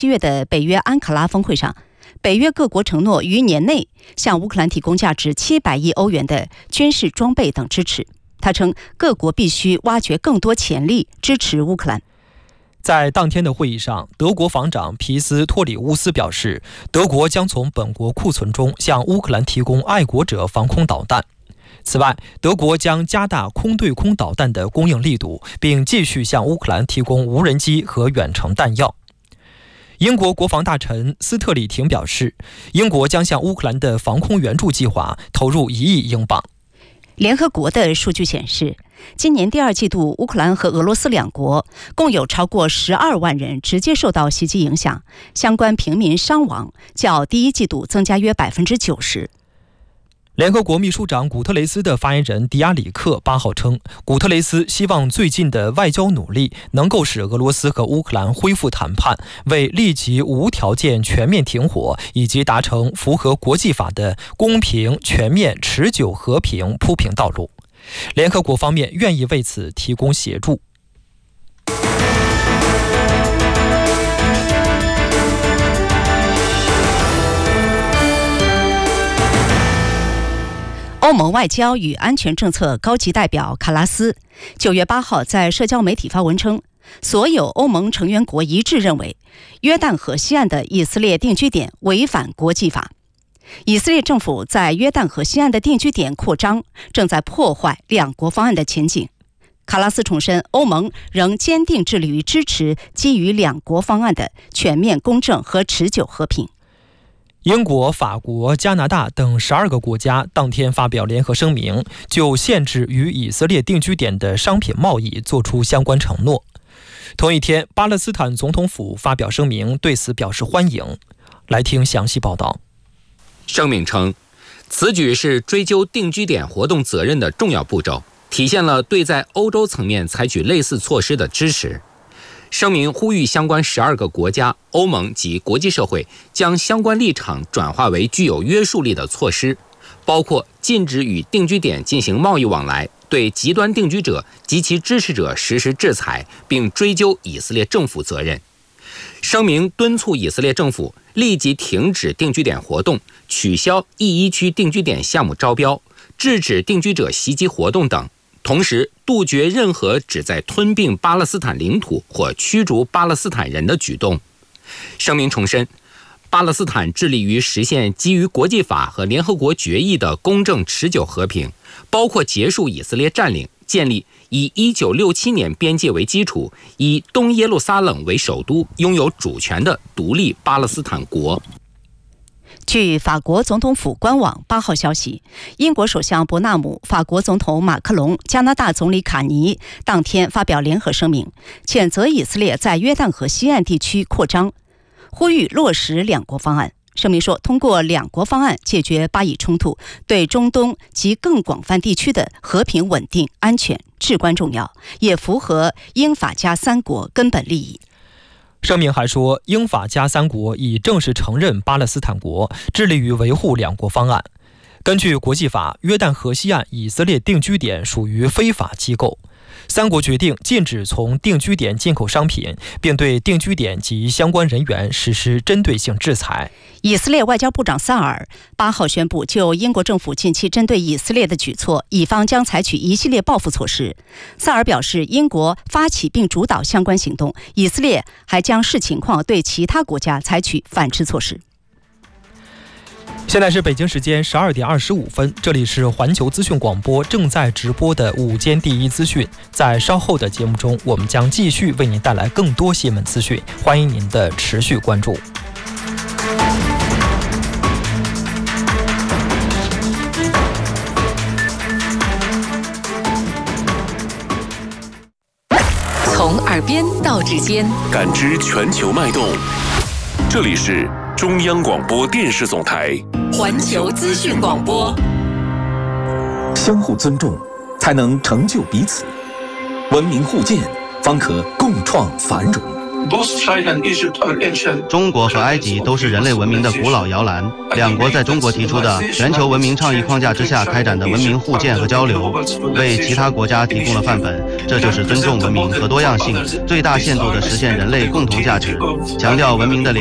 7月的北约安卡拉峰会上，北约各国承诺于年内向乌克兰提供价值700亿欧元的军事装备等支持。他称，各国必须挖掘更多潜力，支持乌克兰。 在当天的会议上，德国防长皮斯托里乌斯表示，德国将从本国库存中向乌克兰提供爱国者防空导弹。此外，德国将加大空对空导弹的供应力度，并继续向乌克兰提供无人机和远程弹药。英国国防大臣斯特里廷表示，英国将向乌克兰的防空援助计划投入1亿英镑。 联合国的数据显示，今年第2季度，乌克兰和俄罗斯两国共有超过12万人直接受到袭击影响，相关平民伤亡较第1季度增加约90%。 联合国秘书长古特雷斯的发言人迪亚里克8号称，古特雷斯希望最近的外交努力能够使俄罗斯和乌克兰恢复谈判，为立即无条件全面停火以及达成符合国际法的公平、全面、持久和平铺平道路。联合国方面愿意为此提供协助。 欧盟外交与安全政策高级代表卡拉斯9月8号在社交媒体发文称，所有欧盟成员国一致认为，约旦河西岸的以色列定居点违反国际法。以色列政府在约旦河西岸的定居点扩张，正在破坏两国方案的前景。卡拉斯重申，欧盟仍坚定致力于支持基于两国方案的全面、公正和持久和平。 英国、法国、加拿大等12个国家当天发表联合声明，就限制与以色列定居点的商品贸易作出相关承诺。同一天，巴勒斯坦总统府发表声明，对此表示欢迎。来听详细报道。 声明称，此举是追究定居点活动责任的重要步骤，体现了对在欧洲层面采取类似措施的支持。声明呼吁相关12个国家、欧盟及国际社会将相关立场转化为具有约束力的措施，包括禁止与定居点进行贸易往来，对极端定居者及其支持者实施制裁，并追究以色列政府责任。声明敦促以色列政府立即停止定居点活动，取消E1区定居点项目招标，制止定居者袭击活动等，同时杜绝任何旨在吞并巴勒斯坦领土或驱逐巴勒斯坦人的举动。声明重申，巴勒斯坦致力于实现基于国际法和联合国决议的公正持久和平，包括结束以色列占领，建立以1967年边界为基础，以东耶路撒冷为首都，拥有主权的独立巴勒斯坦国。 据法国总统府官网8号消息，英国首相伯纳姆、法国总统马克龙、加拿大总理卡尼当天发表联合声明，谴责以色列在约旦河西岸地区扩张，呼吁落实两国方案。声明说，通过两国方案解决巴以冲突，对中东及更广泛地区的和平、稳定、安全至关重要，也符合英法加3国根本利益。 声明还说，英法加3国已正式承认巴勒斯坦国，致力于维护两国方案。根据国际法，约旦河西岸以色列定居点属于非法机构。3国决定禁止从定居点进口商品，并对定居点及相关人员实施针对性制裁。 以色列外交部长萨尔8号宣布，就英国政府近期针对以色列的举措，以方将采取一系列报复措施。萨尔表示，英国发起并主导相关行动，以色列还将视情况对其他国家采取反制措施。 现在是北京时间12点25分，这里是环球资讯广播正在直播的午间第一资讯。在稍后的节目中，我们将继续为您带来更多新闻资讯，欢迎您的持续关注。 从耳边到指尖， 感知全球脉动。这里是中央广播电视总台环球资讯广播。 相互尊重，才能成就彼此；文明互鉴，方可共创繁荣。 中国和埃及都是人类文明的古老摇篮，两国在中国提出的全球文明倡议框架之下开展的文明互鉴和交流，为其他国家提供了范本。这就是尊重文明和多样性，最大限度地实现人类共同价值，强调文明的